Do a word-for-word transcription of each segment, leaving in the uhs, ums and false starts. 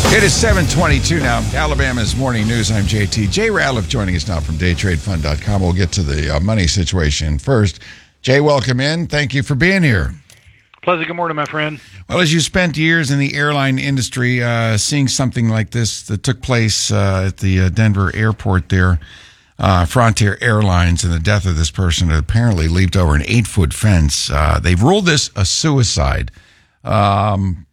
It is seven twenty-two now. Alabama's Morning News. I'm J T. Jay Ratliff joining us now from day trade fund dot com. We'll get to the uh, money situation first. Jay, welcome in. Thank you for being here. Pleasant. Good morning, my friend. Well, as you spent years in the airline industry, uh, seeing something like this that took place uh, at the uh, Denver airport there, uh, Frontier Airlines, and the death of this person that apparently leaped over an eight-foot fence. Uh, they've ruled this a suicide. Um,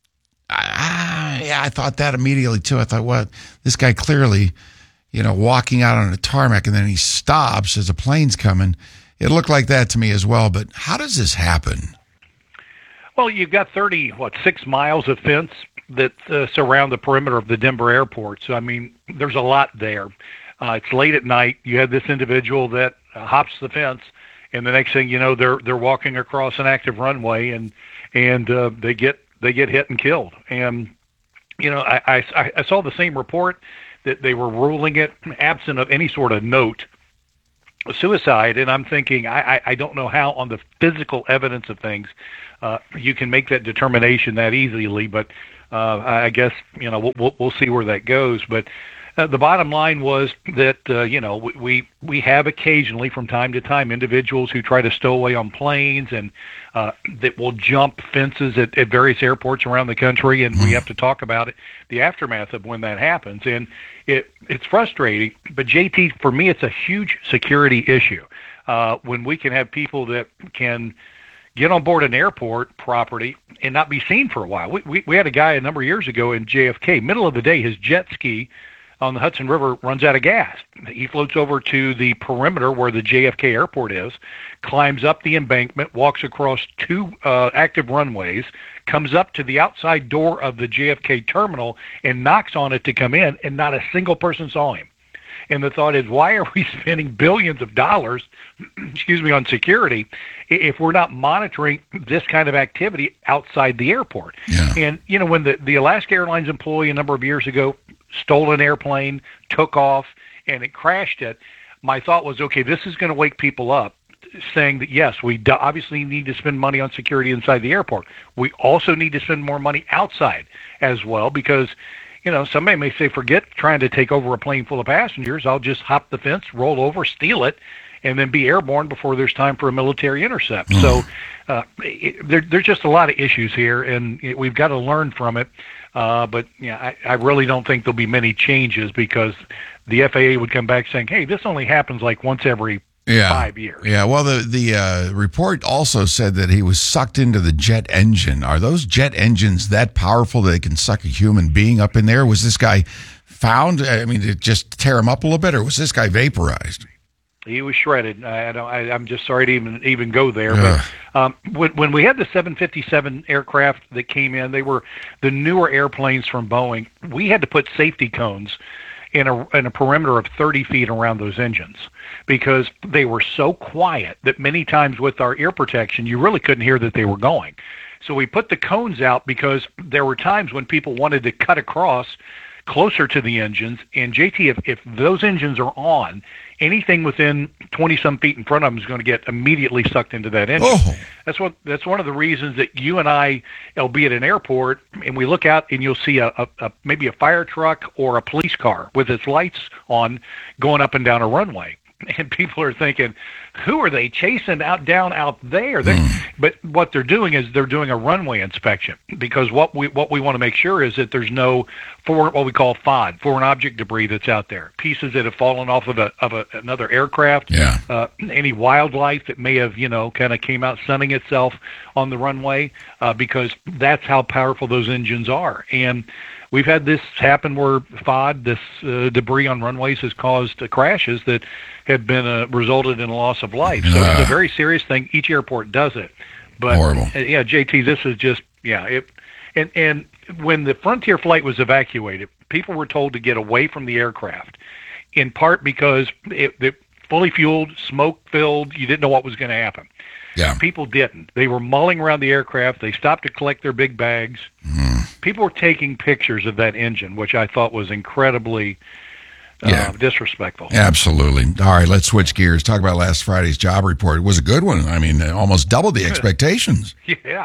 I, yeah, I thought that immediately, too. I thought, what, this guy clearly, you know, walking out on a tarmac, and then he stops as a plane's coming. It looked like that to me as well, but how does this happen? Well, you've got thirty, what, six miles of fence that uh, surround the perimeter of the Denver airport. So, I mean, there's a lot there. Uh, it's late at night. You have this individual that uh, hops the fence, and the next thing you know, they're they're walking across an active runway, and and uh, they get they get hit and killed. And you know, I, I I saw the same report that they were ruling it absent of any sort of note suicide, and I'm thinking I, I, I don't know how on the physical evidence of things uh, you can make that determination that easily, but uh, I guess you know we'll, we'll see where that goes. But uh, the bottom line was that uh, you know we we have occasionally from time to time individuals who try to stow away on planes and uh, that will jump fences at, at various airports around the country, and we have to talk about it, the aftermath of when that happens. And it it's frustrating, but J T, for me, it's a huge security issue uh, when we can have people that can get on board an airport property and not be seen for a while. We, we, we had a guy a number of years ago in J F K, middle of the day, his jet ski on the Hudson River runs out of gas. He floats over to the perimeter where the J F K airport is, climbs up the embankment, walks across two uh, active runways, comes up to the outside door of the J F K terminal and knocks on it to come in, and not a single person saw him. And the thought is, why are we spending billions of dollars, excuse me, on security if we're not monitoring this kind of activity outside the airport? Yeah. And, you know, when the, the Alaska Airlines employee a number of years ago stole an airplane, took off, and it crashed it, my thought was, okay, this is going to wake people up, saying that, yes, we do obviously need to spend money on security inside the airport. We also need to spend more money outside as well because, you know, somebody may say, forget trying to take over a plane full of passengers. I'll just hop the fence, roll over, steal it, and then be airborne before there's time for a military intercept. Mm. So uh, it, there, there's just a lot of issues here, and it, we've got to learn from it. Uh, but yeah, I, I really don't think there'll be many changes because the F A A would come back saying, hey, this only happens like once every yeah. five years. Yeah, well, the, the uh, report also said that he was sucked into the jet engine. Are those jet engines that powerful that they can suck a human being up in there? Was this guy found, I mean, to just tear him up a little bit, or was this guy vaporized? He was shredded. I don't, I, I'm just sorry to even even go there. Ugh. But um, when, when we had the seven fifty-seven aircraft that came in, they were the newer airplanes from Boeing. We had to put safety cones in a in a perimeter of thirty feet around those engines because they were so quiet that many times with our ear protection, you really couldn't hear that they were going. So we put the cones out because there were times when people wanted to cut across closer to the engines. And J T, if, if those engines are on, anything within twenty-some feet in front of them is going to get immediately sucked into that engine. Oh. That's what. That's one of the reasons that you and I will be at an airport, and we look out, and you'll see a, a, a maybe a fire truck or a police car with its lights on going up and down a runway. And people are thinking, who are they chasing out down out there? Mm. But what they're doing is they're doing a runway inspection because what we what we want to make sure is that there's no foreign, what we call F O D, foreign object debris that's out there, pieces that have fallen off of a of a, another aircraft, yeah. uh, any wildlife that may have you know kind of came out sunning itself on the runway, uh, because that's how powerful those engines are. And we've had this happen where F O D, this uh, debris on runways, has caused uh, crashes that have been uh, resulted in a loss of life. So uh, it's a very serious thing. Each airport does it. But horrible. Uh, yeah, J T, this is just yeah. It and and when the Frontier flight was evacuated, people were told to get away from the aircraft, in part because it, it fully fueled, smoke filled. You didn't know what was going to happen. Yeah. People didn't. They were mulling around the aircraft. They stopped to collect their big bags. Mm. People were taking pictures of that engine, which I thought was incredibly uh, yeah. disrespectful. Absolutely. All right, let's switch gears. Talk about last Friday's job report. It was a good one. I mean, it almost doubled the expectations. Yeah.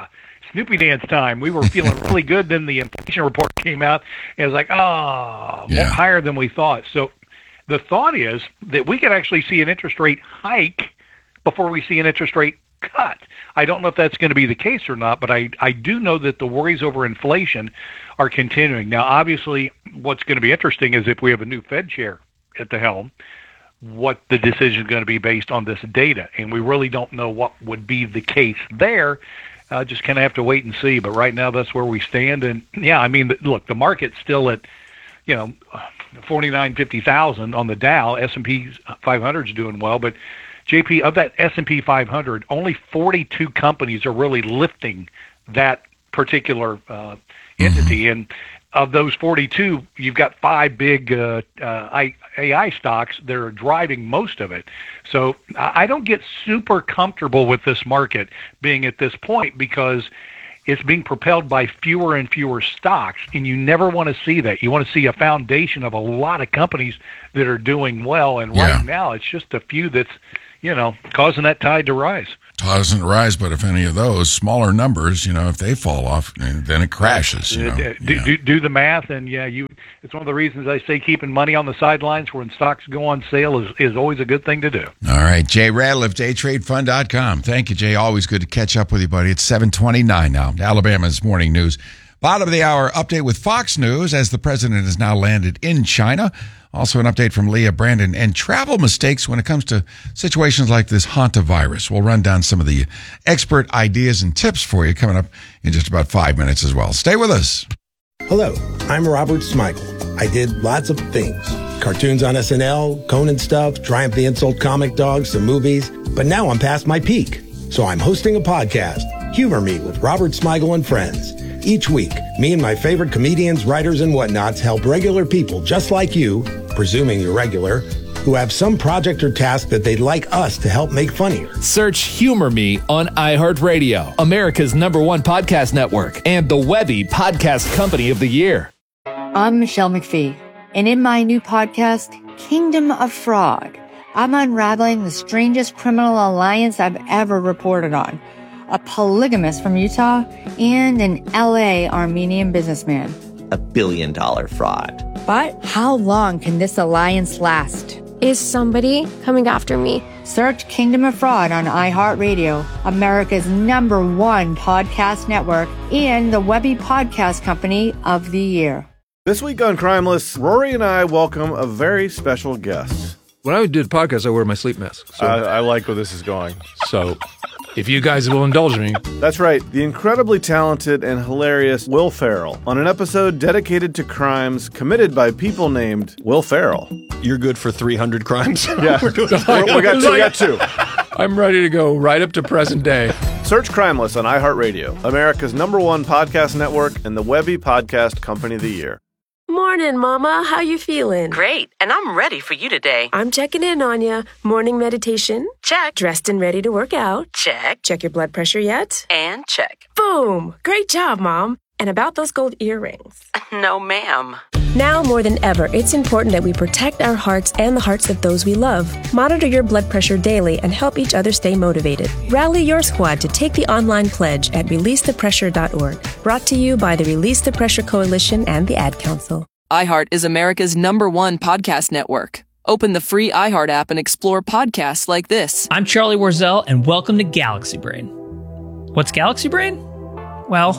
Snoopy dance time. We were feeling really good. Then the inflation report came out, and it was like, oh, Yeah. more higher than we thought. So the thought is that we could actually see an interest rate hike before we see an interest rate cut. I don't know if that's going to be the case or not, but I, I do know that the worries over inflation are continuing. Now, obviously, what's going to be interesting is if we have a new Fed chair at the helm, what the decision is going to be based on this data. And we really don't know what would be the case there. Uh, just kind of have to wait and see. But right now, that's where we stand. And, yeah, I mean, look, the market's still at, you know, forty-nine fifty thousand on the Dow. S and P five hundred is doing well. But, J P, of that S and P five hundred, only forty-two companies are really lifting that particular uh, entity. And of those forty-two, you've got five big uh, uh, A I stocks that are driving most of it. So I don't get super comfortable with this market being at this point because it's being propelled by fewer and fewer stocks, and you never want to see that. You want to see a foundation of a lot of companies that are doing well, and right Yeah. now it's just a few that's, you know, causing that tide to rise. Tide doesn't rise, but if any of those smaller numbers, you know, if they fall off, then it crashes. You know, do, yeah. do, do the math, and yeah, you. It's one of the reasons I say keeping money on the sidelines when stocks go on sale is, is always a good thing to do. All right, Jay Ratliff, day trade fund dot com. Thank you, Jay. Always good to catch up with you, buddy. It's seven twenty-nine now. Alabama's morning news. Bottom of the hour update with Fox News as the president has now landed in China. Also an update from Leah Brandon and travel mistakes when it comes to situations like this hantavirus. We'll run down some of the expert ideas and tips for you coming up in just about five minutes as well. Stay with us. Hello, I'm Robert Smigel. I did lots of things. Cartoons on S N L, Conan stuff, Triumph the Insult comic dogs, some movies. But now I'm past my peak. So I'm hosting a podcast, Humor Me with Robert Smigel and Friends. Each week, me and my favorite comedians, writers, and whatnots help regular people just like you, presuming you're regular, who have some project or task that they'd like us to help make funnier. Search Humor Me on iHeartRadio, America's number one podcast network, and the Webby Podcast Company of the Year. I'm Michelle McPhee, and in my new podcast, Kingdom of Fraud, I'm unraveling the strangest criminal alliance I've ever reported on. A polygamist from Utah and an L A Armenian businessman. A billion dollar fraud. But how long can this alliance last? Is somebody coming after me? Search Kingdom of Fraud on iHeartRadio, America's number one podcast network, and the Webby Podcast Company of the Year. This week on Crimeless, Rory and I welcome a very special guest. When I do the podcast, I wear my sleep mask. So, I, I like where this is going. so if you guys will indulge me. That's right, the incredibly talented and hilarious Will Ferrell on an episode dedicated to crimes committed by people named Will Ferrell. You're good for three hundred crimes? Yeah, We're, we got two. We got two. I'm ready to go right up to present day. Search Crimeless on iHeartRadio, America's number one podcast network, and the Webby Podcast Company of the Year. Morning, Mama. How you feeling? Great, and I'm ready for you today. I'm checking in on you. Morning meditation? Check. Dressed and ready to work out? Check. Check your blood pressure yet? And check. Boom! Great job, Mom. And about those gold earrings? No, ma'am. Now more than ever, it's important that we protect our hearts and the hearts of those we love. Monitor your blood pressure daily and help each other stay motivated. Rally your squad to take the online pledge at release the pressure dot org. Brought to you by the Release the Pressure Coalition and the Ad Council. iHeart is America's number one podcast network. Open the free iHeart app and explore podcasts like this. I'm Charlie Warzel, and welcome to Galaxy Brain. What's Galaxy Brain? Well,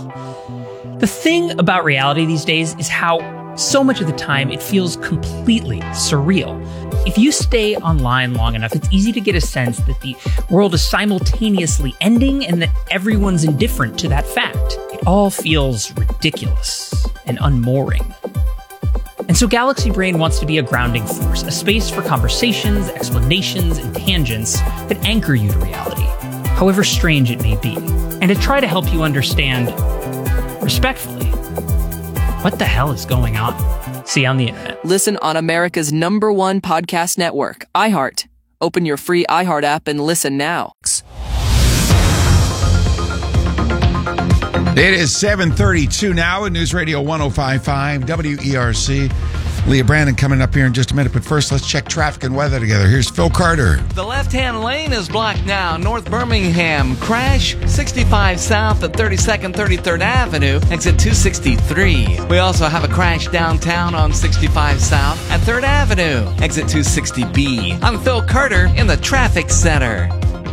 the thing about reality these days is how so much of the time it feels completely surreal. If you stay online long enough, it's easy to get a sense that the world is simultaneously ending and that everyone's indifferent to that fact. It all feels ridiculous and unmooring. And so Galaxy Brain wants to be a grounding force, a space for conversations, explanations, and tangents that anchor you to reality, however strange it may be, and to try to help you understand, respectfully, what the hell is going on? See you on the internet. Listen on America's number one podcast network, iHeart. Open your free iHeart app and listen now. It is seven thirty-two now at News Radio one oh five point five W E R C. Leah Brandon coming up here in just a minute. But first, let's check traffic and weather together. Here's Phil Carter. The left-hand lane is blocked now. North Birmingham. Crash sixty-five south at thirty-second, thirty-third Avenue. Exit two sixty-three. We also have a crash downtown on sixty-five south at third Avenue. Exit two sixty B. I'm Phil Carter in the traffic center.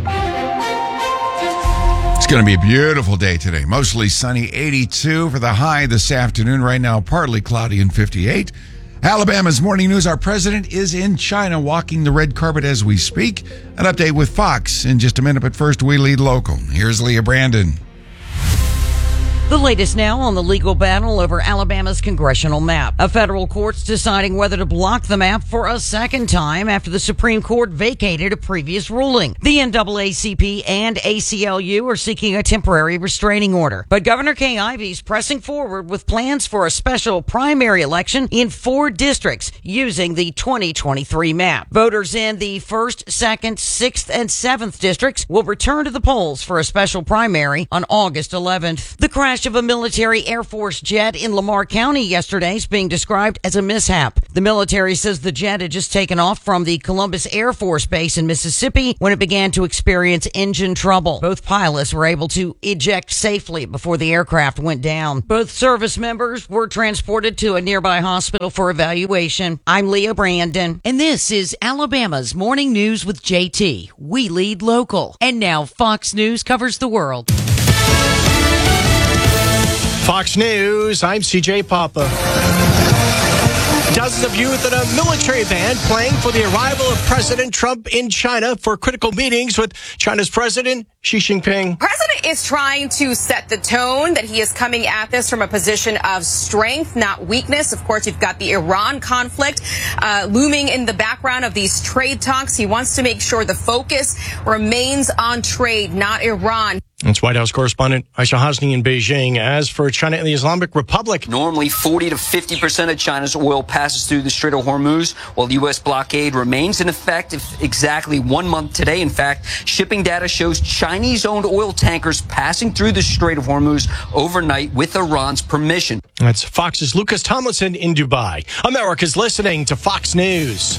It's going to be a beautiful day today. Mostly sunny, eighty-two for the high this afternoon. Right now, partly cloudy and fifty-eight. Alabama's Morning News. Our president is in China walking the red carpet as we speak. An update with Fox in just a minute, but first we lead local. Here's Leah Brandon. The latest now on the legal battle over Alabama's congressional map. A federal court's deciding whether to block the map for a second time after the Supreme Court vacated a previous ruling. The N double A C P and A C L U are seeking a temporary restraining order. But Governor Kay Ivey's pressing forward with plans for a special primary election in four districts using the twenty twenty-three map. Voters in the first, second, sixth, and seventh districts will return to the polls for a special primary on August eleventh. The crash of a military Air Force jet in Lamar County yesterday is being described as a mishap. The military says the jet had just taken off from the Columbus Air Force Base in Mississippi when it began to experience engine trouble. Both pilots were able to eject safely before the aircraft went down. Both service members were transported to a nearby hospital for evaluation. I'm Leah Brandon, and this is Alabama's Morning News with J T. We lead local. And now Fox News covers the world. Fox News, I'm C J Papa. Dozens of youth at a military band playing for the arrival of President Trump in China for critical meetings with China's President Xi Jinping. President is trying to set the tone that he is coming at this from a position of strength, not weakness. Of course, you've got the Iran conflict uh, looming in the background of these trade talks. He wants to make sure the focus remains on trade, not Iran. It's White House correspondent Aisha Hasni in Beijing. As for China and the Islamic Republic, normally forty to fifty percent of China's oil passes through the Strait of Hormuz, while the U S blockade remains in effect exactly one month today. In fact, shipping data shows Chinese-owned oil tankers passing through the Strait of Hormuz overnight with Iran's permission. That's Fox's Lucas Tomlinson in Dubai. America's listening to Fox News.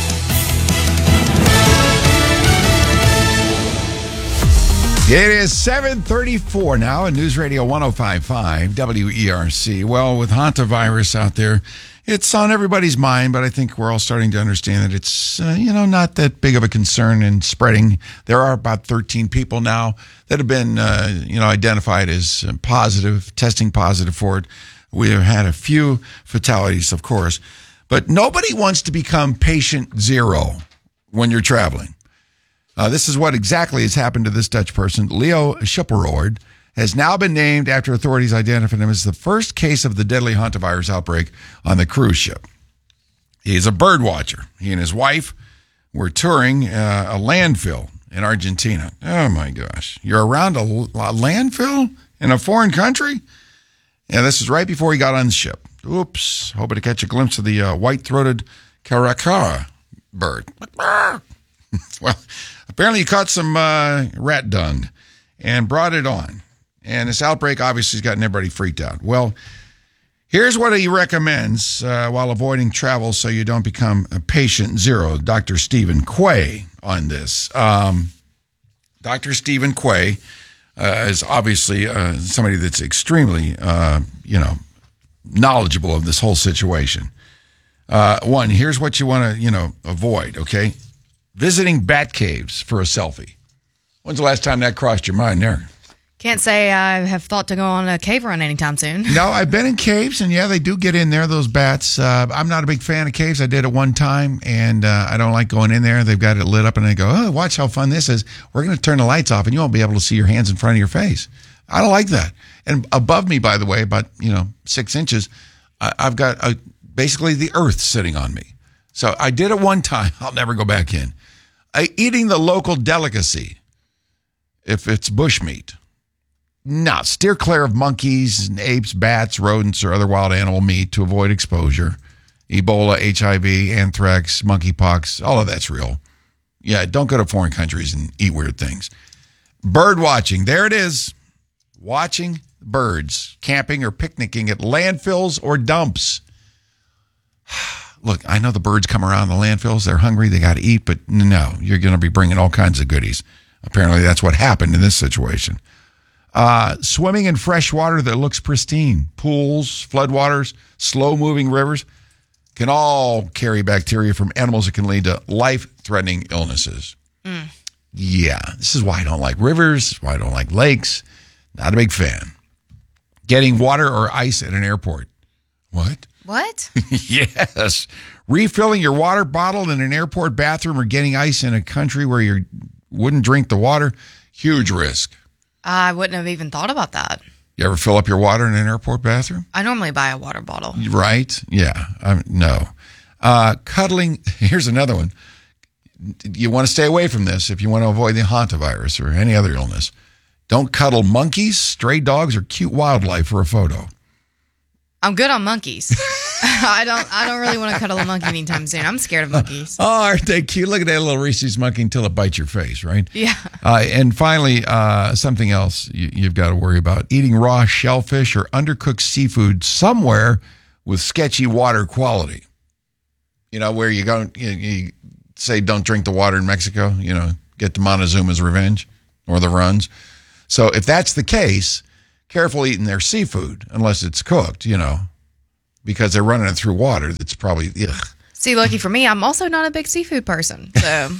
It is seven thirty-four now on News Radio one oh five point five W E R C. Well, with hantavirus out there, it's on everybody's mind, but I think we're all starting to understand that it's, uh, you know, not that big of a concern in spreading. There are about thirteen people now that have been, uh, you know, identified as positive, testing positive for it. We have had a few fatalities, of course, but nobody wants to become patient zero when you're traveling. Uh, this is what exactly has happened to this Dutch person. Leo Schipperoord has now been named after authorities identified him as the first case of the deadly hantavirus outbreak on the cruise ship. He is a bird watcher. He and his wife were touring uh, a landfill in Argentina. Oh, my gosh. You're around a, a landfill in a foreign country? Yeah, this is right before he got on the ship. Oops. Hoping to catch a glimpse of the uh, white-throated caracara bird. Well, apparently he caught some uh, rat dung and brought it on. And this outbreak obviously has gotten everybody freaked out. Well, here's what he recommends uh, while avoiding travel so you don't become a patient zero. Doctor Stephen Quay on this. Um, Doctor Stephen Quay uh, is obviously uh, somebody that's extremely, uh, you know, knowledgeable of this whole situation. Uh, one, here's what you want to, you know, avoid, okay? Visiting bat caves for a selfie. When's the last time that crossed your mind there? Can't say I have thought to go on a cave run anytime soon. No, I've been in caves, and yeah, they do get in there, those bats. Uh, I'm not a big fan of caves. I did it one time, and uh, I don't like going in there. They've got it lit up, and they go, oh, watch how fun this is. We're going to turn the lights off, and you won't be able to see your hands in front of your face. I don't like that. And above me, by the way, about, you know, six inches, I- I've got a, basically the earth sitting on me. So I did it one time. I'll never go back in. Uh, eating the local delicacy, if it's bushmeat. No, steer clear of monkeys, and apes, bats, rodents, or other wild animal meat to avoid exposure. Ebola, H I V, anthrax, monkeypox, all of that's real. Yeah, don't go to foreign countries and eat weird things. Bird watching, there it is. Watching birds, camping or picnicking at landfills or dumps. look, I know the birds come around the landfills. They're hungry. They got to eat. But no, you're going to be bringing all kinds of goodies. Apparently, that's what happened in this situation. Uh, swimming in fresh water that looks pristine. Pools, floodwaters, slow-moving rivers can all carry bacteria from animals that can lead to life-threatening illnesses. Mm. Yeah, this is why I don't like rivers, why I don't like lakes. Not a big fan. Getting water or ice at an airport. What? What? Yes. Refilling your water bottle in an airport bathroom or getting ice in a country where you wouldn't drink the water, huge risk. I wouldn't have even thought about that. You ever fill up your water in an airport bathroom? I normally buy a water bottle. Right? Yeah. Um, no. Uh, cuddling. Here's another one. You want to stay away from this if you want to avoid the hantavirus or any other illness. Don't cuddle monkeys, stray dogs, or cute wildlife for a photo. I'm good on monkeys. I don't I don't really want to cuddle a monkey anytime soon. I'm scared of monkeys. Oh, aren't they cute? Look at that little Reese's monkey until it bites your face, right? Yeah. Uh, and finally, uh, something else you, you've got to worry about. Eating raw shellfish or undercooked seafood somewhere with sketchy water quality. You know, where you go, you, you say don't drink the water in Mexico, you know, get the Montezuma's revenge or the runs. So if that's the case, careful eating their seafood unless it's cooked, you know, because they're running it through water that's probably, ugh. See, lucky for me, I'm also not a big seafood person. So,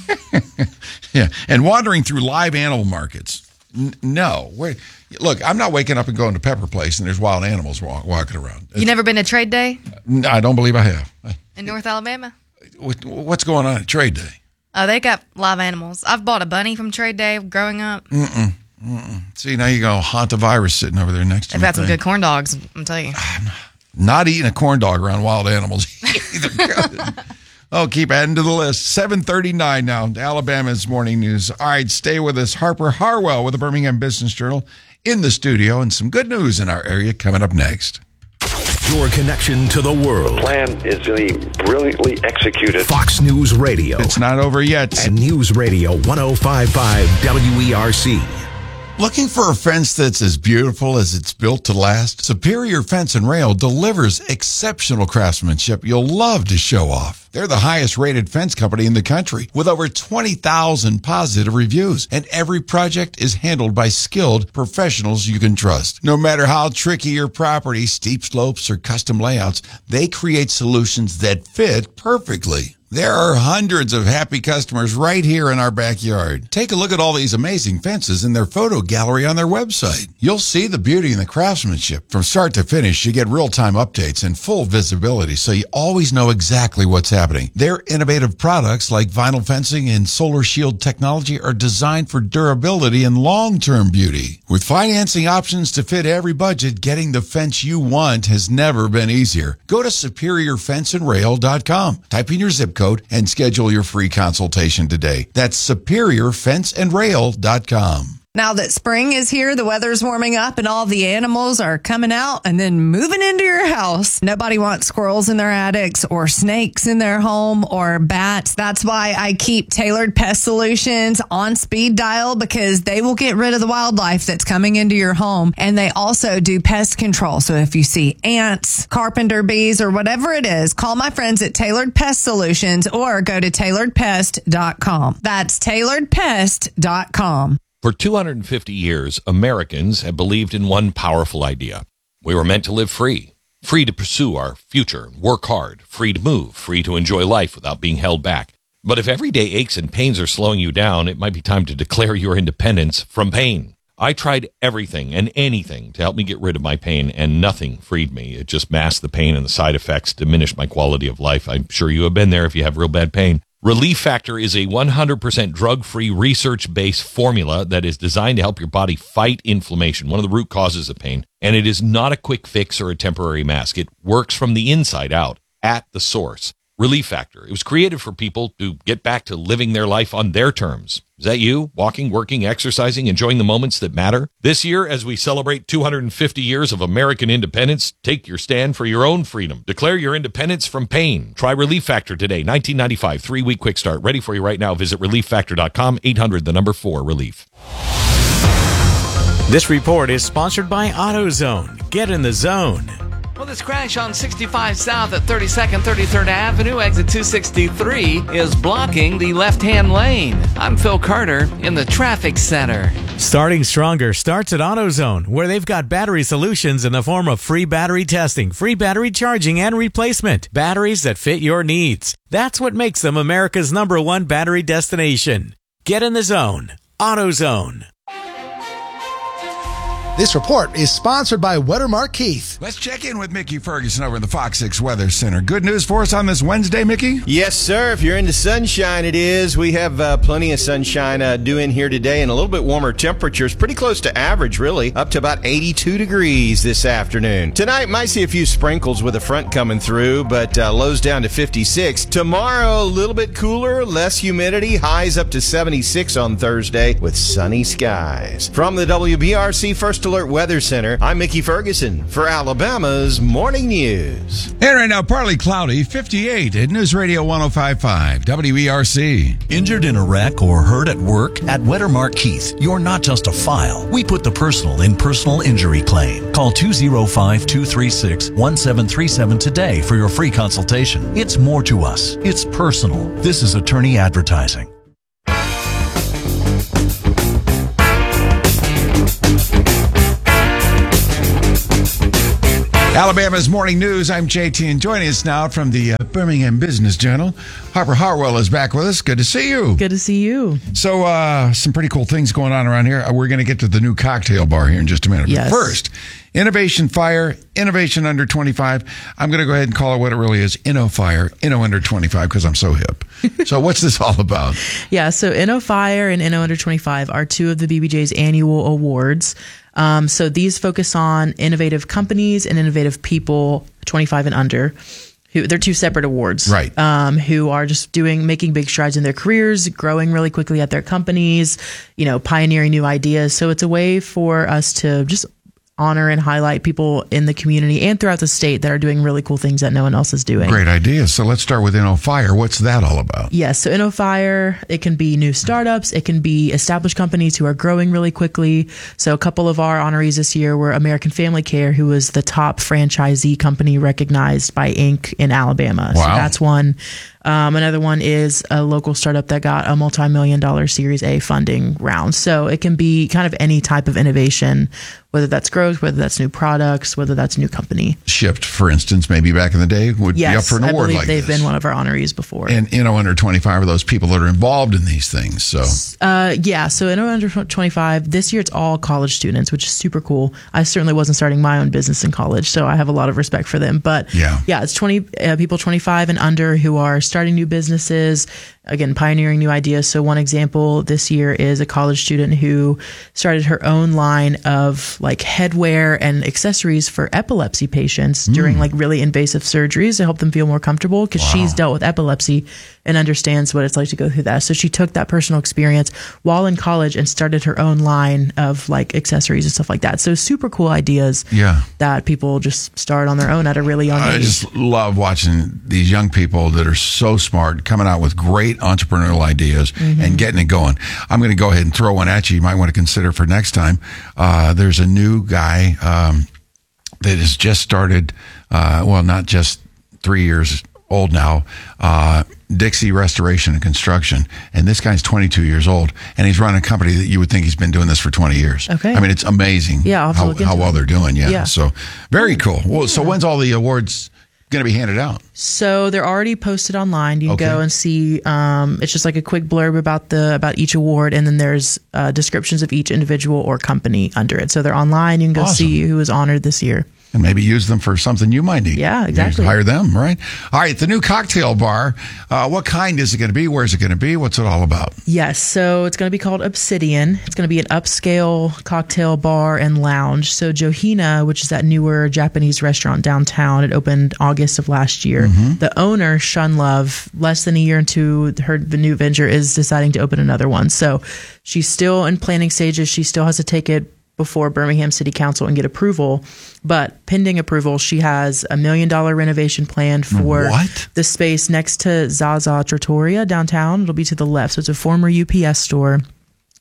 yeah, and wandering through live animal markets. N- no. Wait, look, I'm not waking up and going to Pepper Place and there's wild animals walk, walking around. You never been to Trade Day? I don't believe I have. In North Alabama? What's going on at Trade Day? Oh, they got live animals. I've bought a bunny from Trade Day growing up. Mm-mm. Mm-mm. See, now you go hantavirus sitting over there next to me. They've got some good corn dogs, I'm telling you. Not eating a corn dog around wild animals either. Oh, keep adding to the list. seven thirty-nine now, Alabama's Morning News. All right, stay with us. Harper Harwell with the Birmingham Business Journal in the studio, and some good news in our area coming up next. Your connection to the world. The plan is really brilliantly executed. Fox News Radio. It's not over yet. And News Radio one oh five point five W E R C. Looking for a fence that's as beautiful as it's built to last? Superior Fence and Rail delivers exceptional craftsmanship you'll love to show off. They're the highest rated fence company in the country with over twenty thousand positive reviews, and every project is handled by skilled professionals you can trust. No matter how tricky your property, steep slopes, or custom layouts, they create solutions that fit perfectly. There are hundreds of happy customers right here in our backyard. Take a look at all these amazing fences in their photo gallery on their website. You'll see the beauty and the craftsmanship. From start to finish, you get real-time updates and full visibility, so you always know exactly what's happening. Their innovative products like vinyl fencing and solar shield technology are designed for durability and long-term beauty. With financing options to fit every budget, getting the fence you want has never been easier. Go to superior fence and rail dot com. Type in your zip code code and schedule your free consultation today. That's superior fence and rail dot com. Now that spring is here, the weather's warming up and all the animals are coming out and then moving into your house. Nobody wants squirrels in their attics or snakes in their home or bats. That's why I keep Tailored Pest Solutions on speed dial, because they will get rid of the wildlife that's coming into your home. And they also do pest control. So if you see ants, carpenter bees, or whatever it is, call my friends at Tailored Pest Solutions or go to tailored pest dot com. That's tailored pest dot com. For two hundred fifty years, Americans have believed in one powerful idea. We were meant to live free, free to pursue our future, work hard, free to move, free to enjoy life without being held back. But if everyday aches and pains are slowing you down, it might be time to declare your independence from pain. I tried everything and anything to help me get rid of my pain, and nothing freed me. It just masked the pain, and the side effects diminished my quality of life. I'm sure you have been there if you have real bad pain. Relief Factor is a one hundred percent drug-free, research-based formula that is designed to help your body fight inflammation, one of the root causes of pain. And it is not a quick fix or a temporary mask. It works from the inside out, at the source. Relief Factor. It was created for people to get back to living their life on their terms. Is that you? Walking, working, exercising, enjoying the moments that matter? This year, as we celebrate two hundred fifty years of American independence, take your stand for your own freedom. Declare your independence from pain. Try Relief Factor today. nineteen ninety-five, three-week quick start. Ready for you right now. Visit relief factor dot com, eight hundred, the number four, relief. This report is sponsored by AutoZone. Get in the zone. Well, this crash on sixty-five South at thirty-second, thirty-third Avenue, exit two sixty-three, is blocking the left-hand lane. I'm Phil Carter in the traffic center. Starting Stronger starts at AutoZone, where they've got battery solutions in the form of free battery testing, free battery charging, and replacement. Batteries that fit your needs. That's what makes them America's number one battery destination. Get in the zone. AutoZone. This report is sponsored by Weathermark Keith. Let's check in with Mickey Ferguson over in the Fox six Weather Center. Good news for us on this Wednesday, Mickey? Yes, sir. If you're into sunshine, it is. We have uh, plenty of sunshine uh, due in here today and a little bit warmer temperatures. Pretty close to average, really. Up to about eighty-two degrees this afternoon. Tonight, might see a few sprinkles with a front coming through, but uh, lows down to fifty-six. Tomorrow, a little bit cooler, less humidity. Highs up to seventy-six on Thursday with sunny skies. From the W B R C First Alert Weather Center, I'm Mickey Ferguson for Alabama's Morning News. And right now, partly cloudy, fifty-eight at News Radio one oh five point five, W E R C. Injured in a wreck or hurt at work? At Weathermark Keith, you're not just a file. We put the personal in personal injury claim. Call two oh five, two three six, one seven three seven today for your free consultation. It's more to us. It's personal. This is attorney advertising. Alabama's Morning News. I'm J T, and joining us now from the uh, Birmingham Business Journal, Harper Harwell is back with us. Good to see you. Good to see you. So, uh, some pretty cool things going on around here. Uh, we're going to get to the new cocktail bar here in just a minute. Yes. But first, Innovation Fire, Innovation Under twenty-five. I'm going to go ahead and call it what it really is, InnoFire, Inno Under twenty-five, because I'm so hip. So what's this all about? Yeah, so InnoFire and Inno Under twenty-five are two of the B B J's annual awards. Um, so these focus on innovative companies and innovative people, twenty-five and under. Who they're two separate awards, right? Um, who are just doing, making big strides in their careers, growing really quickly at their companies, you know, pioneering new ideas. So it's a way for us to just honor and highlight people in the community and throughout the state that are doing really cool things that no one else is doing. Great idea. So let's start with InnoFire. What's that all about? Yes. So InnoFire, it can be new startups. It can be established companies who are growing really quickly. So a couple of our honorees this year were American Family Care, who was the top franchisee company recognized by Inc in Alabama. Wow. So that's one. Um, another one is a local startup that got a multi-million dollar Series A funding round. So it can be kind of any type of innovation, whether that's growth, whether that's new products, whether that's new company. Shift, for instance, maybe back in the day would yes, be up for an I award believe like they've this. been one of our honorees before. And Inno Under twenty-five are those people that are involved in these things. So uh, yeah, so Inno Under twenty-five, this year it's all college students, which is super cool. I certainly wasn't starting my own business in college, so I have a lot of respect for them. But yeah, yeah it's twenty uh, people twenty-five and under who are starting new businesses, again, pioneering new ideas. So one example this year is a college student who started her own line of like headwear and accessories for epilepsy patients mm. during like really invasive surgeries to help them feel more comfortable, because wow. she's dealt with epilepsy and understands what it's like to go through that. So she took that personal experience while in college and started her own line of like accessories and stuff like that. So super cool ideas yeah. that people just start on their own at a really young age. I just love watching these young people that are so smart coming out with great entrepreneurial ideas mm-hmm. and getting it going. I'm going to go ahead and throw one at you. You might want to consider for next time. Uh, there's a new guy um, that has just started, uh, well, not just three years old now, uh, Dixie Restoration and Construction. And this guy's twenty-two years old, and he's running a company that you would think he's been doing this for twenty years. Okay. I mean, it's amazing yeah, I'll how, how well it. they're doing. Yeah. yeah. So very cool. Well, so when's all the awards going to be handed out? So they're already posted online. You can okay. go and see. Um, it's just like a quick blurb about the about each award, and then there's uh, descriptions of each individual or company under it. So they're online. You can go awesome. see who was honored this year. And maybe use them for something you might need. Yeah, exactly. Hire them, right? All right, the new cocktail bar. Uh, what kind is it going to be? Where's it going to be? What's it all about? Yes, so it's going to be called Obsidian. It's going to be an upscale cocktail bar and lounge. So Johina, which is that newer Japanese restaurant downtown, it opened August of last year. Mm-hmm. The owner, Shun Love, less than a year into her new venture, is deciding to open another one. So she's still in planning stages. She still has to take it before Birmingham City Council and get approval. But pending approval, she has a million dollar renovation plan for what? the space next to Zaza Trattoria downtown. It'll be to the left. So it's a former U P S store.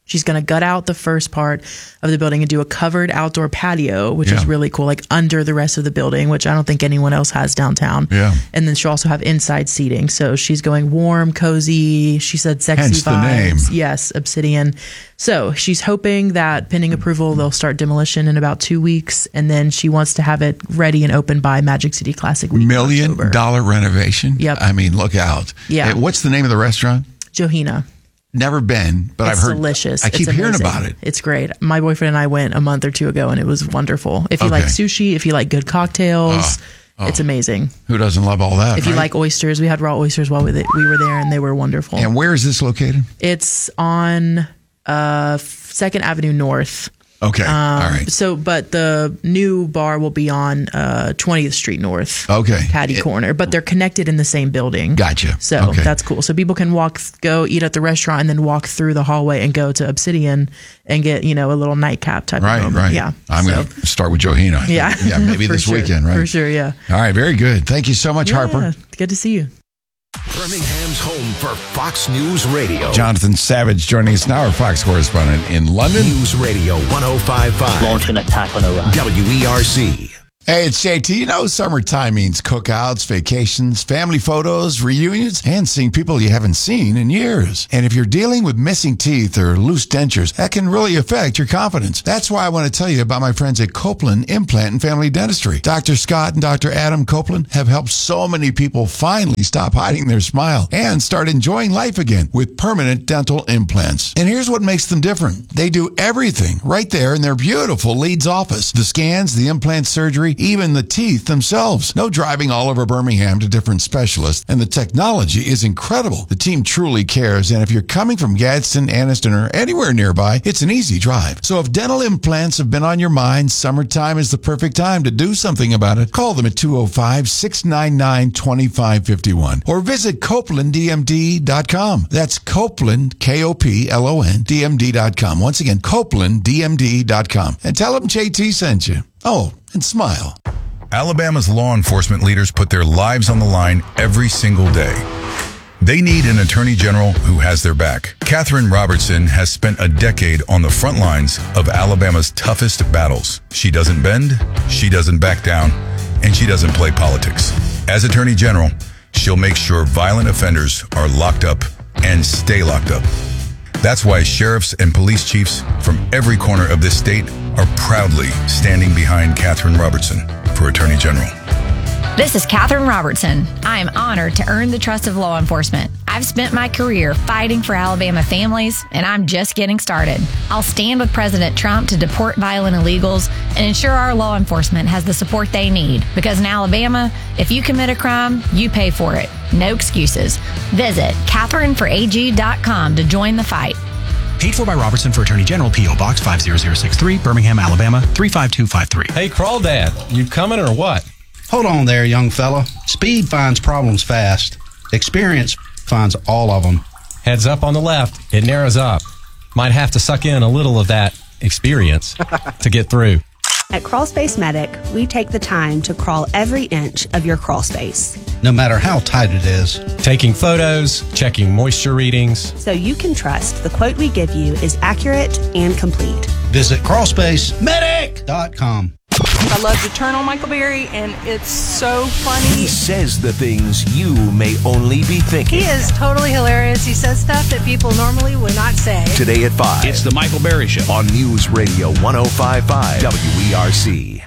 She's going to gut out the first part of the building and do a covered outdoor patio, which Yeah. is really cool, like under the rest of the building, which I don't think anyone else has downtown. Yeah. And then she'll also have inside seating. So she's going warm, cozy. She said sexy Hence the vibes. name. Yes, Obsidian. So she's hoping that pending approval, they'll start demolition in about two weeks. And then she wants to have it ready and open by Magic City Classic Week. Million dollar renovation? Yep. I mean, look out. Yeah. Hey, what's the name of the restaurant? Johina. Never been, but It's I've heard. delicious. I keep It's hearing amazing. about it. It's great. My boyfriend and I went a month or two ago, and it was wonderful. If you Okay. like sushi, if you like good cocktails, Oh, oh. it's amazing. Who doesn't love all that? If you right? like oysters, we had raw oysters while we, we were there, and they were wonderful. And where is this located? It's on uh, Second Avenue North. Okay. Um, all right. So, but the new bar will be on uh, twentieth Street North. Okay. Patty It- Corner, but they're connected in the same building. Gotcha. So Okay. that's cool. So people can walk, go eat at the restaurant, and then walk through the hallway and go to Obsidian and get, you know, a little nightcap type Right, of moment. right. Yeah. I'm So- going to start with Johina. I think. Yeah. Yeah, maybe For this sure. weekend, right? For sure, yeah. All right, very good. Thank you so much, Yeah, Harper. Good to see you. Birmingham's home for Fox News Radio. Jonathan Savage joining us now, our Fox correspondent in London. News Radio one oh five point five. Launching attack on Iran. W E R C. Hey, it's J T. You know, summertime means cookouts, vacations, family photos, reunions, and seeing people you haven't seen in years. And if you're dealing with missing teeth or loose dentures, that can really affect your confidence. That's why I want to tell you about my friends at Copeland Implant and Family Dentistry. Doctor Scott and Doctor Adam Copeland have helped so many people finally stop hiding their smile and start enjoying life again with permanent dental implants. And here's what makes them different. They do everything right there in their beautiful Leeds office. The scans, the implant surgery, even the teeth themselves. No driving all over Birmingham to different specialists, and the technology is incredible. The team truly cares, and if you're coming from Gadsden, Anniston, or anywhere nearby, it's an easy drive. So if dental implants have been on your mind, summertime is the perfect time to do something about it. Call them at two oh five, six nine nine, two five five one or visit Copeland D M D dot com. That's Copeland, K O P L O N, D M D dot com. Once again, Copeland D M D dot com. And tell them J T sent you. Oh, and smile. Alabama's law enforcement leaders put their lives on the line every single day. They need an attorney general who has their back. Katherine Robertson has spent a decade on the front lines of Alabama's toughest battles. She doesn't bend, she doesn't back down, and she doesn't play politics. As attorney general, she'll make sure violent offenders are locked up and stay locked up. That's why sheriffs and police chiefs from every corner of this state are proudly standing behind Katherine Robertson for Attorney General. This is Katherine Robertson. I am honored to earn the trust of law enforcement. I've spent my career fighting for Alabama families, and I'm just getting started. I'll stand with President Trump to deport violent illegals and ensure our law enforcement has the support they need. Because in Alabama, if you commit a crime, you pay for it. No excuses. Visit Katherine for A G dot com to join the fight. Paid for by Robertson for Attorney General, P O Box five zero zero six three, Birmingham, Alabama three five two five three. Hey, Crawdad, you coming or what? Hold on there, young fella. Speed finds problems fast. Experience finds all of them. Heads up on the left. It narrows up. Might have to suck in a little of that experience to get through. At Crawl Space Medic, we take the time to crawl every inch of your crawl space. No matter how tight it is. Taking photos, checking moisture readings. So you can trust the quote we give you is accurate and complete. Visit crawl space medic dot com. I love to turn on Michael Berry, and it's so funny. He says the things you may only be thinking. He is totally hilarious. He says stuff that people normally would not say. Today at five. It's the Michael Berry Show. On News Radio one oh five point five W E R C.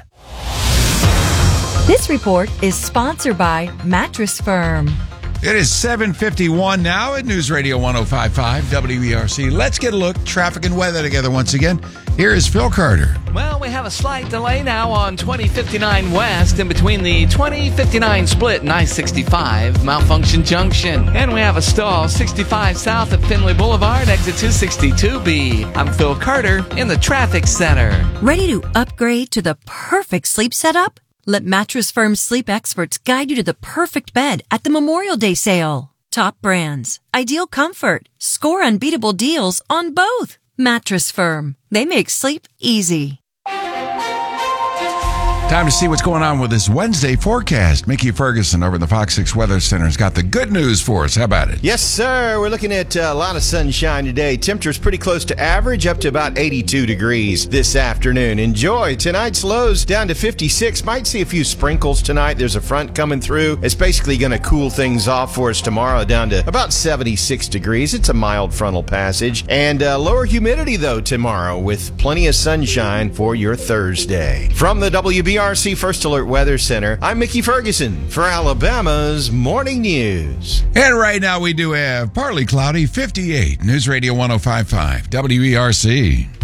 This report is sponsored by Mattress Firm. It is seven fifty-one now at News Radio one oh five point five W E R C. Let's get a look, traffic and weather together once again. Here is Phil Carter. Well, we have a slight delay now on twenty fifty-nine West in between the twenty fifty-nine split and I sixty-five, Malfunction Junction. And we have a stall sixty-five South at Finley Boulevard, exit two sixty-two B. I'm Phil Carter in the traffic center. Ready to upgrade to the perfect sleep setup? Let Mattress Firm's sleep experts guide you to the perfect bed at the Memorial Day sale. Top brands, ideal comfort, score unbeatable deals on both. Mattress Firm. They make sleep easy. Time to see what's going on with this Wednesday forecast. Mickey Ferguson over in the Fox six Weather Center has got the good news for us. How about it? Yes, sir. We're looking at uh, a lot of sunshine today. Temperature's pretty close to average, up to about eighty-two degrees this afternoon. Enjoy. Tonight's lows down to fifty-six. Might see a few sprinkles tonight. There's a front coming through. It's basically going to cool things off for us tomorrow down to about seventy-six degrees. It's a mild frontal passage. And uh, lower humidity, though, tomorrow with plenty of sunshine for your Thursday. From the W B R C First Alert Weather Center, I'm Mickey Ferguson for Alabama's Morning News. And right now we do have partly cloudy, fifty-eight. News Radio one oh five point five, W E R C.